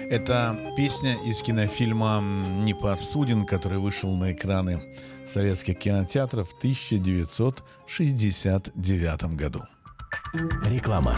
Это песня из кинофильма «Неподсуден», который вышел на экраны советских кинотеатров в 1969 году. Реклама.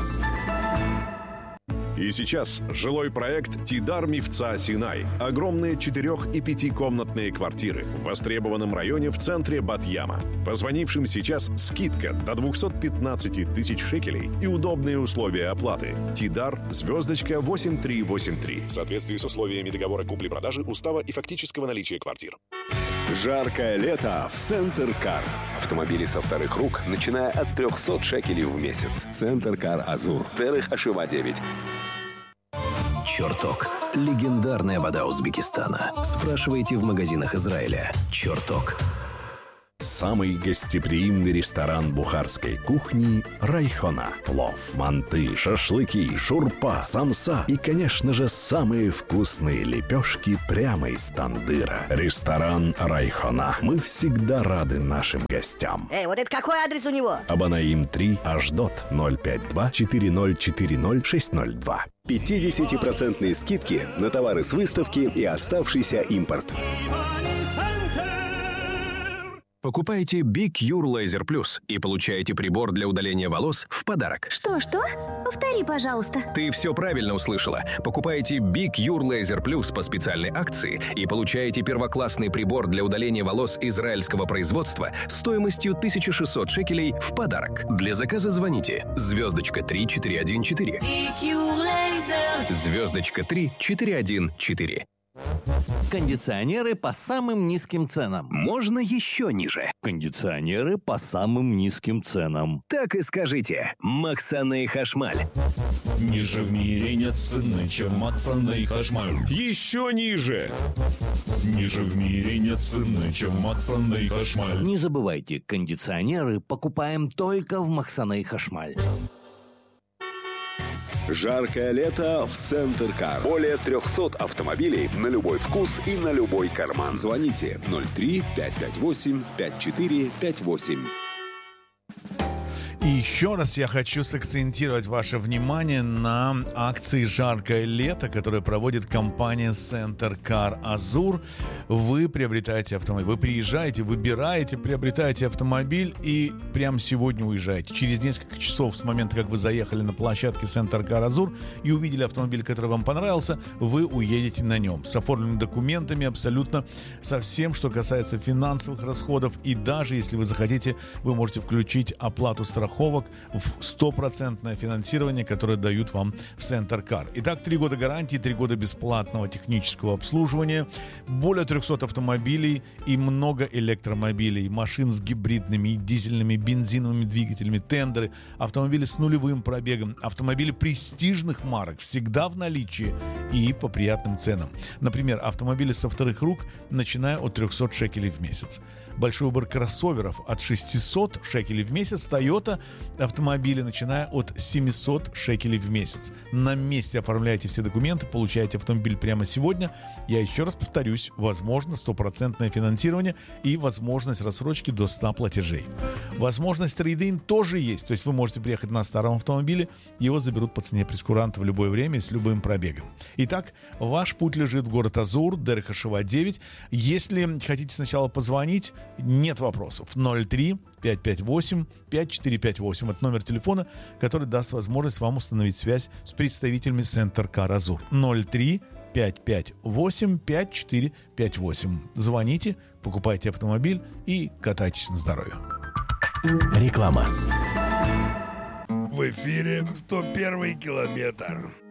И сейчас жилой проект «Тидар Мифца Синай». Огромные 4- и 5-комнатные квартиры в востребованном районе в центре Бат-Яма. Позвонившим сейчас скидка до 215 тысяч шекелей и удобные условия оплаты. Тидар, звездочка 8383. В соответствии с условиями договора купли-продажи, устава и фактического наличия квартир. Жаркое лето в Центр Кар. Автомобили со вторых рук, начиная от 300 шекелей в месяц. Центр Кар Азур. Терых Ашива 9. Чертог. Легендарная вода Узбекистана. Спрашивайте в магазинах Израиля. Чертог. Самый гостеприимный ресторан бухарской кухни «Райхона». Плов, манты, шашлыки, шурпа, самса и, конечно же, самые вкусные лепешки прямо из тандыра. Ресторан «Райхона». Мы всегда рады нашим гостям. Вот это какой адрес у него? Абанаим 3, Аждот, 052-4040-602. 50% скидки на товары с выставки и оставшийся импорт. Покупайте Big Cure Laser Plus и получаете прибор для удаления волос в подарок. Что? Повтори, пожалуйста. Ты все правильно услышала. Покупайте Big Cure Laser Plus по специальной акции и получаете первоклассный прибор для удаления волос израильского производства стоимостью 1600 шекелей в подарок. Для заказа звоните *3414. *3414. Кондиционеры по самым низким ценам. Можно еще ниже. Кондиционеры по самым низким ценам. Так и скажите. Максаны Хашмаль. Ниже в мире нет цены, чем Максаны Хашмаль. Еще ниже! Ниже в мире нет цены, чем Максаны Хашмаль. Не забывайте, кондиционеры покупаем только в Максаны Хашмаль. Жаркое лето в Центр Кар. Более 300 автомобилей на любой вкус и на любой карман. Звоните 03-558-5458. И еще раз я хочу сакцентировать ваше внимание на акции «Жаркое лето», которые проводит компания Center Car Azur. Вы приобретаете автомобиль, вы приезжаете, выбираете, приобретаете автомобиль и прямо сегодня уезжаете. Через несколько часов с момента, как вы заехали на площадке Center Car Azur и увидели автомобиль, который вам понравился, вы уедете на нем с оформленными документами, абсолютно со всем, что касается финансовых расходов. И даже если вы захотите, вы можете включить оплату страховок в 100% финансирование, которое дают вам в Center Car. Итак, 3 года гарантии, 3 года бесплатного технического обслуживания, более 300 автомобилей и много электромобилей, машин с гибридными и дизельными, бензиновыми двигателями, тендеры, автомобили с нулевым пробегом, автомобили престижных марок всегда в наличии и по приятным ценам. Например, автомобили со вторых рук, начиная от 300 шекелей в месяц. Большой выбор кроссоверов от 600 шекелей в месяц, Toyota автомобили, начиная от 700 шекелей в месяц. На месте оформляйте все документы, получаете автомобиль прямо сегодня. Я еще раз повторюсь, возможно 100% финансирование и возможность рассрочки до 100 платежей. Возможность трейд-ин тоже есть, то есть вы можете приехать на старом автомобиле, его заберут по цене прейскуранта в любое время с любым пробегом. Итак, ваш путь лежит в город Азур, Дерech Ашива 9. Если хотите сначала позвонить, нет вопросов. 03-558-5458. Это номер телефона, который даст возможность вам установить связь с представителями Center Car Azur. 03-558-5458. Звоните, покупайте автомобиль и катайтесь на здоровье. Реклама. В эфире 101 километр.